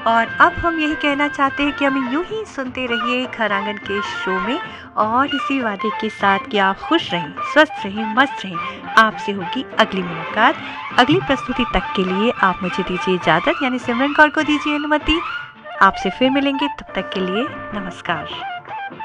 और अब हम यही कहना चाहते हैं कि हमें यूं ही सुनते रहिए घर आंगन के शो में, और इसी वादे के साथ कि आप खुश रहें, स्वस्थ रहें, मस्त रहें। आपसे होगी अगली मुलाकात अगली प्रस्तुति तक के लिए आप मुझे दीजिए इजाज़त, यानी सिमरन कौर को दीजिए अनुमति। आपसे फिर मिलेंगे, तब तक के लिए नमस्कार।